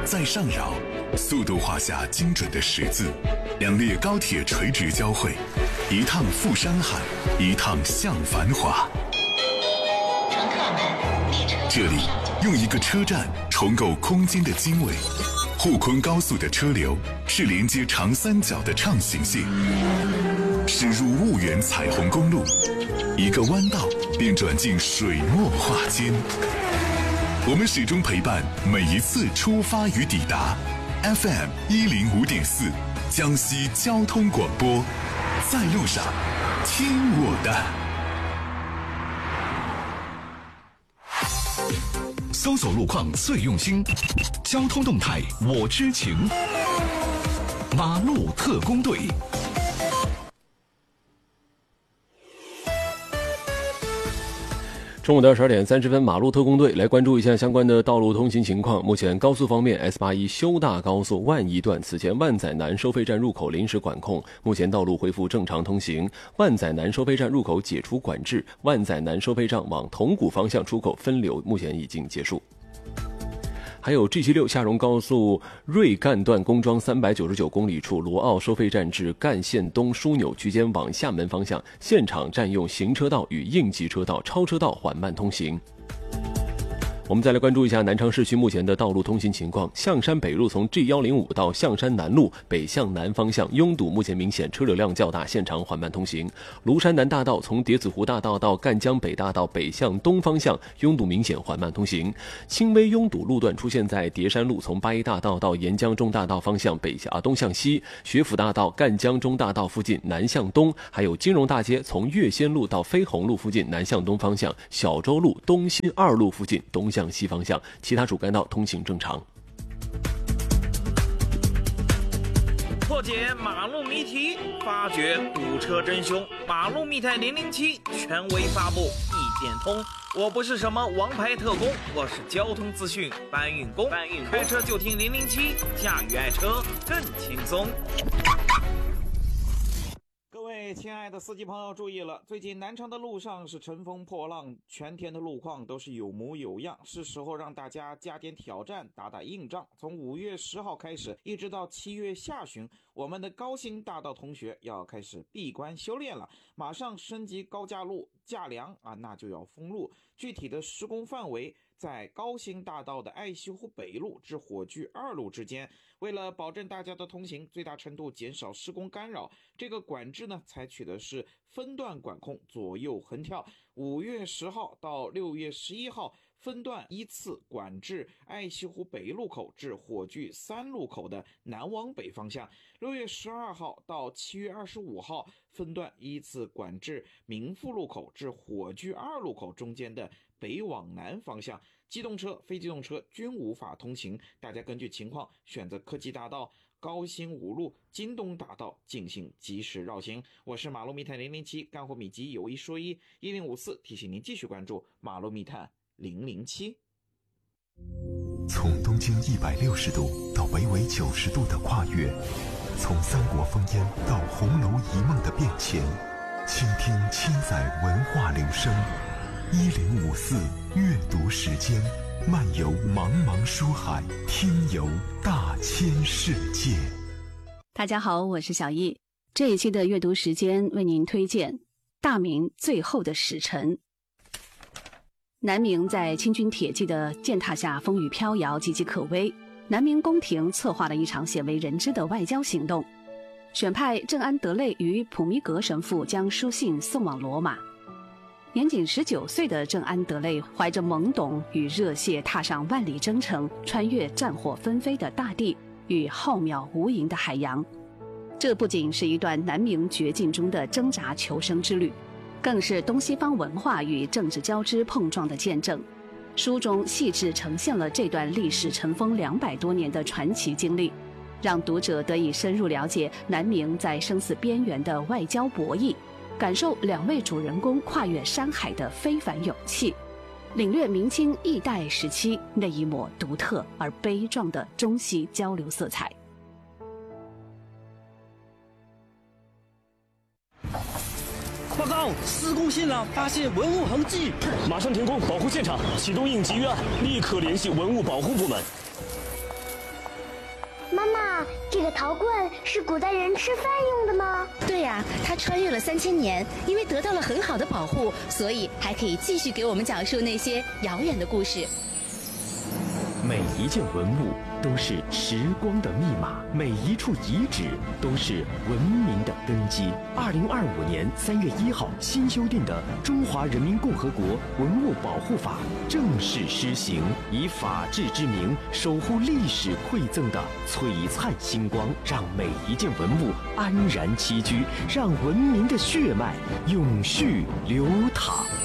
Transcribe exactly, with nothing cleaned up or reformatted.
在上饶，速度画下精准的十字，两列高铁垂直交汇，一趟赴山海，一趟向繁华。 乘客们，列车这里用一个车站重构空间的经纬。沪昆高速的车流是连接长三角的畅行线，驶入婺源彩虹公路，一个弯道便转进水墨画间。我们始终陪伴每一次出发与抵达。F M 一零五点四，江西交通广播，在路上，听我的。 搜索路况最用心，交通动态我知情。马路特工队。 中午的十二点三十分，马路特工队来关注一下相关的道路通行情况。目前高速方面 ，S 八一 修大高速万宜段此前万载南收费站入口临时管控，目前道路恢复正常通行。万载南收费站入口解除管制，万载南收费站往铜鼓方向出口分流目前已经结束。还有 G 七六 下荣高速瑞干段工庄三百九十九公里处罗奥收费站至干线东枢纽区间往厦门方向，现场占用行车道与应急车道、超车道缓慢通行。我们再来关注一下南昌市区目前的道路通行情况。象山北路从 G 一零五 到象山南路北向南方向拥堵，目前明显，车流量较大，现场缓慢通行。庐山南大道从叠子湖大道到赣江北大道北向东方向拥堵明显，缓慢通行。轻微拥堵路段出现在叠山路从八一大道到沿江中大道方向北啊东向西，学府大道赣江中大道附近南向东，还有金融大街从月仙路到飞鸿路附近南向东方向，小洲路东新二路附近东向西方向，其他主干道通行正常。 破解马路谜题，发掘堵车真凶。马路密探零零七权威发布，一点通。我不是什么王牌特工，我是交通资讯搬运工。搬运工开车就听零零七，驾驭爱车更轻松。 各位亲爱的司机朋友注意了，最近南昌的路上是乘风破浪，全天的路况都是有模有样，是时候让大家加点挑战，打打硬仗。从五月十号开始一直到七月下旬，我们的高新大道同学要开始闭关修炼了，马上升级高架路架梁啊，那就要封路。具体的施工范围在高新大道的爱西湖北路至火炬二路之间。为了保证大家的通行，最大程度减少施工干扰，这个管制呢采取的是分段管控，左右横跳。五月十号到六月十一号分段依次管制爱西湖北路口至火炬三路口的南往北方向。六月十二号到七月二十五号分段依次管制民富路口至火炬二路口中间的北往南方向。机动车、非机动车均无法通行，大家根据情况选择科技大道、高新五路、京东大道进行及时绕行。我是马路密探零零七，干货秘籍有一说一，一零五四提醒您继续关注马路密探零零七。 从东经一百六十度到北纬九十度的跨越，从三国烽烟到红楼一梦的变迁，倾听千载文化流声。一零五四阅读时间，漫游茫茫书海，听游大千世界。 大家好，我是小易。这一期的阅读时间为您推荐大明最后的使臣。南明在清军铁骑的践踏下风雨飘摇，岌岌可危。南明宫廷策划了一场鲜为人知的外交行动，选派郑安德累与普米格神父将书信送往罗马。年仅十九岁的郑安德累怀着懵懂与热血，踏上万里征程，穿越战火纷飞的大地与浩渺无垠的海洋。这不仅是一段南明绝境中的挣扎求生之旅，更是东西方文化与政治交织碰撞的见证。书中细致呈现了这段历史尘封两百多年的传奇经历，让读者得以深入了解南明在生死边缘的外交博弈，感受两位主人公跨越山海的非凡勇气，领略明清易代时期那一抹独特而悲壮的中西交流色彩。 报告，施工现场发现文物痕迹， 马上停工保护现场，启动应急预案，立刻联系文物保护部门。 妈妈，这个陶罐是古代人吃饭用的吗？ 对呀、啊，它穿越了三千年，因为得到了很好的保护，所以还可以继续给我们讲述那些遥远的故事。 每一件文物都是时光的密码，每一处遗址都是文明的根基。二零二五年三月一号，新修订的《中华人民共和国文物保护法》正式施行，以法治之名守护历史馈赠的璀璨星光，让每一件文物安然栖居，让文明的血脉永续流淌。